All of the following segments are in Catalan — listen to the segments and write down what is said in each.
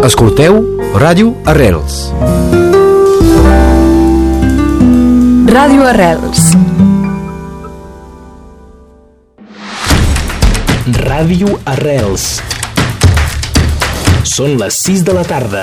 Escolteu Ràdio Arrels. Ràdio Arrels. Ràdio Arrels. Són les 6 de la tarda.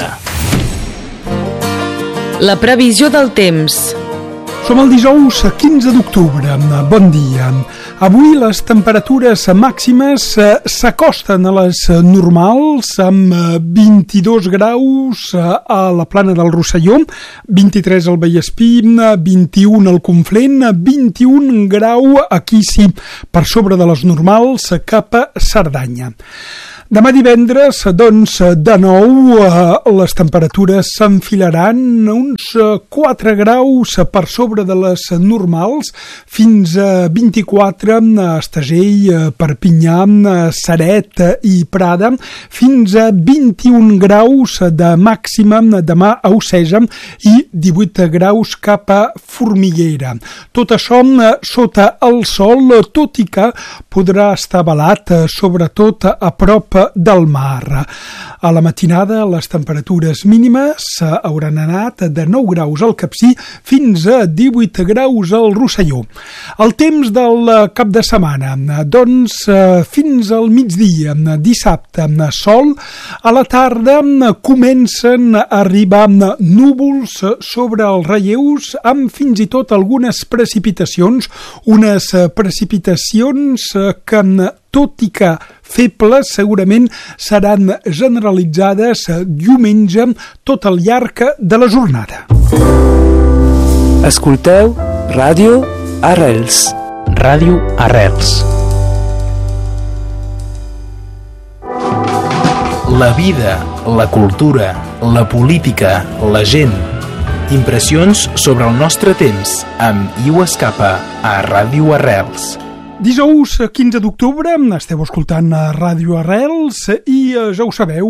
La previsió del temps. Som el dijous 15 d'octubre. Bon dia. Avui les temperatures màximes s'acosten a les normals, amb 22 graus a la Plana del Rosselló, 23 al Vallespí, 21 al Conflent, 21 grau aquí sí, per sobre de les normals cap a Cerdanya. Demà divendres, doncs, de nou, les temperatures s'enfilaran uns 4 graus per sobre de les normals, fins a 24 a Estagell, Perpinyà, Ceret i Prada, fins a 21 graus de màxima demà a Oceja i 18 graus cap a Formiguera. Tot això sota el sol, tot i que podrà estar velat, sobretot a prop del mar. A la matinada les temperatures mínimes hauran anat de 9 graus al Capcir fins a 18 graus al Rosselló. El temps del cap de setmana, doncs fins al migdia, dissabte, sol, a la tarda comencen a arribar núvols sobre els relleus amb fins i tot algunes precipitacions, unes precipitacions que tot i que febles, segurament seran generalitzades diumenge tot al llarg de la jornada. Escolteu Ràdio Arrels. Ràdio Arrels. La vida, la cultura, la política, la gent. Impressions sobre el nostre temps amb Iu Escapa a Ràdio Arrels. Dijous 15 d'octubre, esteu escoltant Ràdio Arrels i ja ho sabeu,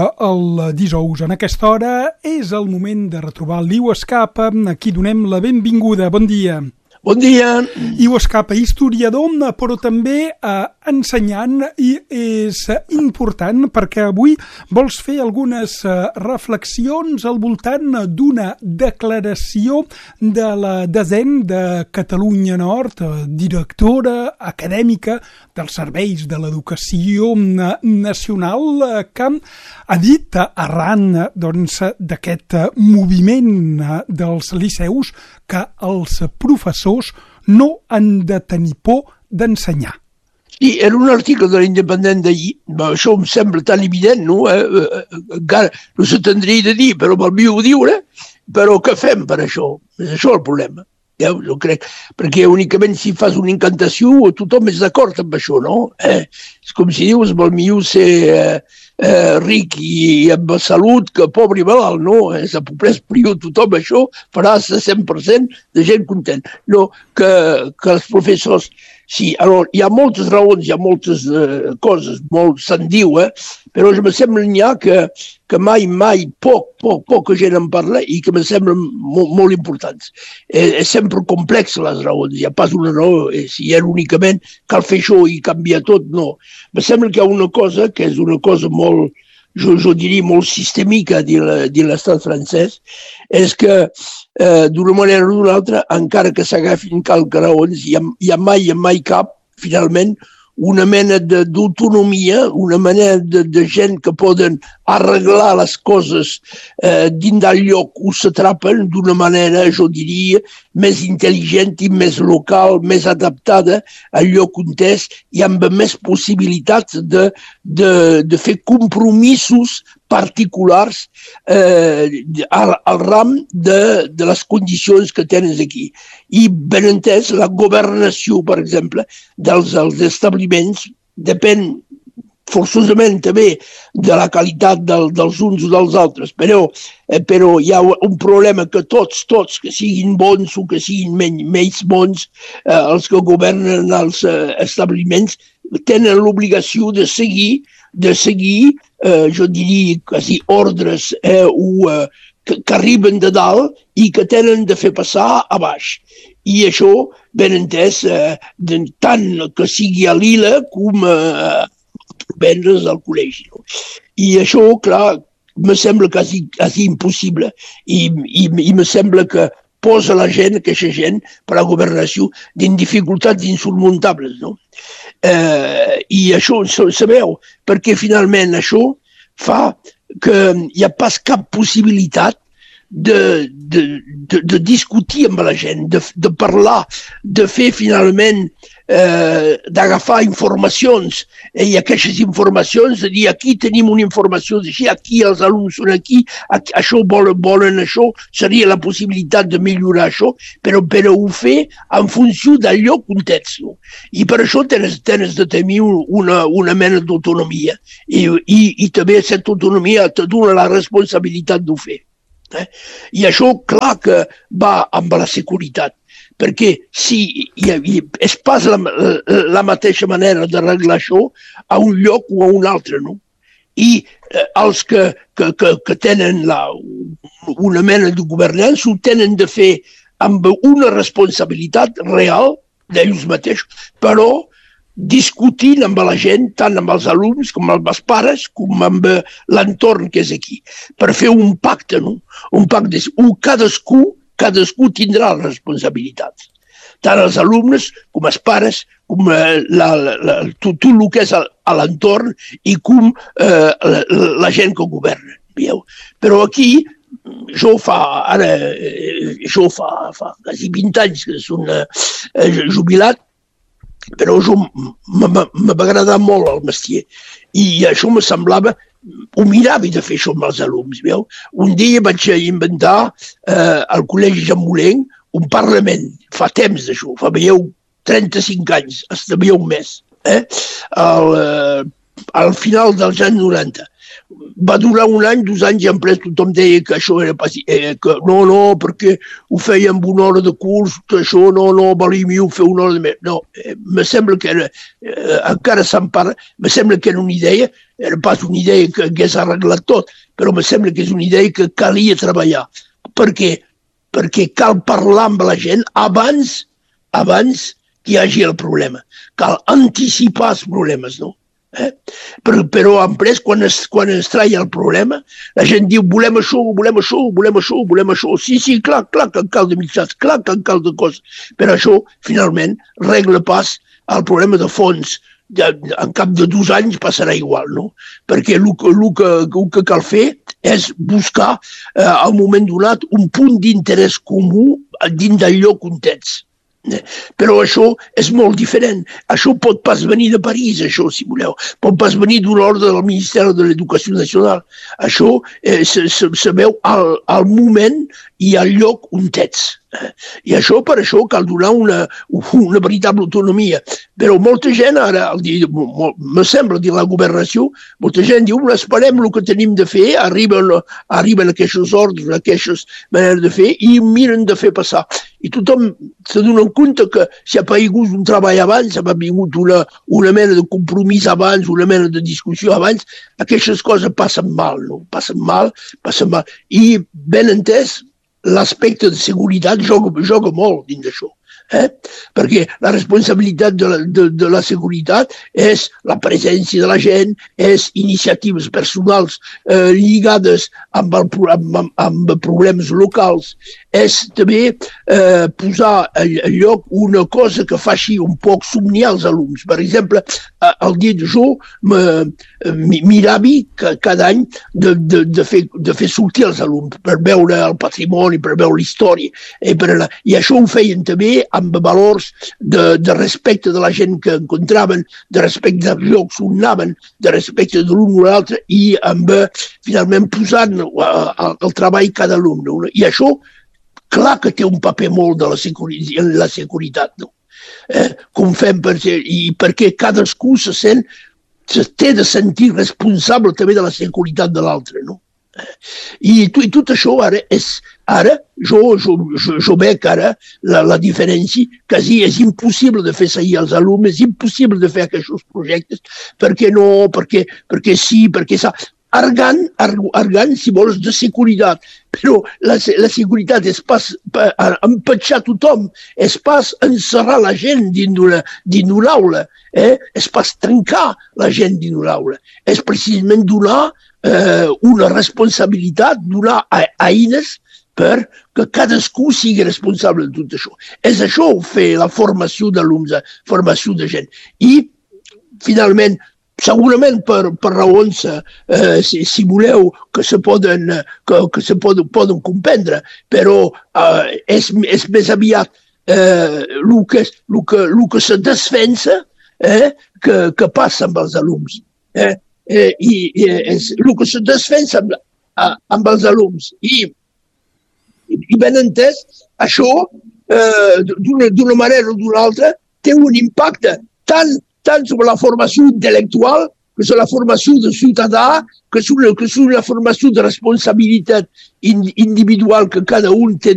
el dijous en aquesta hora és el moment de retrobar l'Iu Escapa, a qui donem la benvinguda. Bon dia. Bon dia. Iu Escapa, historiador, però també ensenyant, i és important perquè avui vols fer algunes reflexions al voltant d'una declaració de la DESEN de Catalunya Nord, directora acadèmica dels serveis de l'educació nacional, que ha dit arran d'aquest moviment dels liceus que els professors no han de tenir por d'ensenyar. Sí, era un article de l'Independent d'ahir. Això em sembla tan evident, no? Encara no s'atendria de dir, però m'ho diu, però què fem per això? És això el problema. Jo crec, perquè únicament si fas una incantació tothom és d'acord amb això, no? És com si dius, vol millor ser ric i amb salut que pobre i malalt, no? És a pobresa prior, tothom això farà el 100% de gent content. No, que els professors, sí, alors, hi ha moltes raons, hi ha moltes coses, molt se'n diu, però em sembla que mai poca gent en parla i que em semblen molt importants. És sempre complex les raons, hi ha pas una raó, si és únicament cal fer això i canviar tot, no. Em sembla que hi ha una cosa que és una cosa molt, jo diria molt sistèmica de l'estat francès, és que d'una manera o d'una altra, encara que s'agafin qualques raons, hi ha mai cap, finalment, una mena d'autonomia, una mena de gent que poden arreglar les coses dins del lloc on s'atrapen d'una manera, jo diria, més intel·ligent i més local, més adaptada al lloc on és i amb més possibilitats de fer compromisos particulars al ram de les condicions que tens aquí. I ben entès, la governació, per exemple, dels establiments depèn forçosament també de la qualitat dels uns o dels altres, però hi ha un problema que tots, que siguin bons o que siguin menys bons, els que governen els establiments tenen l'obligació de seguir, jo diria, quasi ordres que arriben de dalt i que tenen de fer passar a baix. I això, ben entès, tant que sigui a l'Ila com vendre's al col·legi. I això, clar, me sembla quasi impossible i me sembla que posa la gent, aquesta gent, per a la governació, en dificultats insurmuntables, no? I això, sabeu, perquè finalment això fa que hi ha pas cap possibilitat de discutir amb la gent, de parlar, de fer finalment, d'agafar informacions, i aquestes informacions, de dir aquí tenim una informació d'així, aquí els alumnes són aquí, això volen això, seria la possibilitat de millorar això, però ho fer en funció del lloc on ets. No? I per això tens de tenir una mena d'autonomia, i també aquesta autonomia te dona la responsabilitat d'ho fer. I això, clar que va amb la seguretat, perquè si és pas la mateixa manera d'arreglar això a un lloc o a un altre, no? I els que tenen una mena de governança ho tenen de fer amb una responsabilitat real d'ells mateixos, però discutint amb la gent, tant amb els alumnes com amb els pares, com amb l'entorn que és aquí, per fer un pacte, no? Un pacte on cadascú tindrà la responsabilitat. Tant els alumnes com els pares, com tot el que és a l'entorn i com la gent que governa. Però aquí, jo fa quasi 20 anys que soc jubilat, però m'ha agradat molt el mestier i això me semblava, ho mirava de fer això amb els alumnes. Un dia vaig inventar al Col·legi Jean Moulin un parlament, fa temps d'això, fa 35 anys, fins a un mes, al final dels anys 90. Va durar un any, 2 anys, i en ple tothom deia que això era que no, perquè ho feia amb una hora de curs, que això no, valia millor fer una hora de més. No, me sembla que era, encara se'n parla, me sembla que era una idea, era pas una idea que hagués arreglat tot, però me sembla que és una idea que calia treballar. Per què? Perquè cal parlar amb la gent abans que hi hagi el problema. Cal anticipar els problemes, no? Però després, quan es traia el problema, la gent diu volem això. Sí, clar que en cal de mitjans, clar que en cal de coses. Però això, finalment, regla pas el problema de fons. En cap de 2 anys passarà igual, no? Perquè el que cal fer és buscar, al moment donat, un punt d'interès comú dins del lloc on ets. Però això és molt diferent. Això pot pas venir de París, això, si voleu. Pot pas venir d'una ordre del Ministeri de l'Educació Nacional. Això se veu al moment i al lloc on ets. I això, per això, cal donar una veritable autonomia. Però molta gent, ara, me sembla, dir la governació, molta gent diu, esperem el que tenim de fer, arriben aquests ordres, aquestes maneres de fer, i miren de fer passar. I tothom se dona compte que si ha païgut un treball abans, ha vingut una mena de compromís abans, una mena de discussió abans, aquestes coses passen mal, no? Passen mal. I, ben entès, l'aspecte de seguretat joga molt dins d'això. Perquè la responsabilitat de la seguretat és la presència de la gent, és iniciatives personals lligades amb problemes locals, és també posar al lloc una cosa que faci un poc somniar els alumnes. Per exemple, el dia de jo mirava cada any de fer sortir els alumnes per veure el patrimoni, per veure la història. I això ho feien també amb valors de respecte de la gent que encontraven, de respecte dels llocs on anaven, de respecte de l'un o l'altre, i amb, finalment, posant el treball cada alumne. I això, clar que té un paper molt en la seguretat, no? Com fem perquè cadascú té de sentir responsable també de la seguretat de l'altre, no? I tot això ara jo veig ara la diferència, quasi és impossible de fer seguir els alumnes, és impossible de fer aquests projectes, perquè sí, perquè s'ha argant, si vols, de seguretat. Però la seguretat és pas empatxar tothom, és pas encerrar la gent dins d'una aula, és pas trencar la gent dins d'una aula, és precisament donar una responsabilitat, donar eines perquè cadascú sigui responsable de tot això. És això fer la formació d'alumnes, formació de gent. I, finalment, segurament per raons, si voleu, que se poden comprendre, però és més aviat el que se defensa que passa amb els alumnes. I el que se defensa amb els alumnes. I ben entès, això, d'una manera o d'una altra, té un impacte tant sobre la formació intel·lectual, que sobre la formació de ciutadà, que sobre la formació de responsabilitat individual que cada un té